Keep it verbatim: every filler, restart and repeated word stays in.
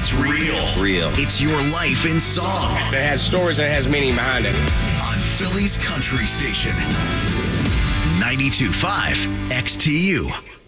It's real. Real. It's your life in song. It has stories and it has meaning behind it. On Philly's Country Station. ninety-two point five X T U.